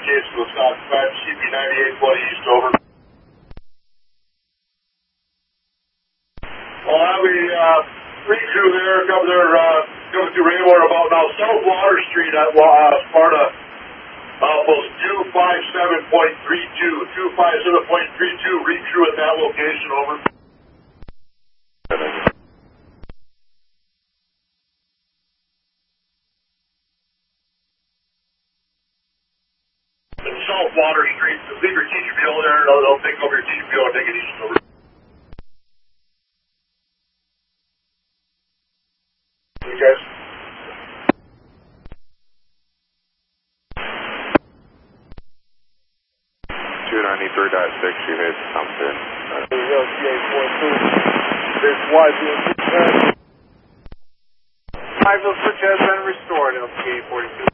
Communications, Wisconsin 5, CP 9820 East, over. Well, I have a re-crew there, coming through Raymore about now South Water Street at Sparta, post 257.32, 257.32, re-crew at that location, over. South Water Street, leave your TGPO there, they'll take over your TGPO and take it east, over. You guys? .6, you hit something. This YZ. 5 switch has been restored, LCA 42.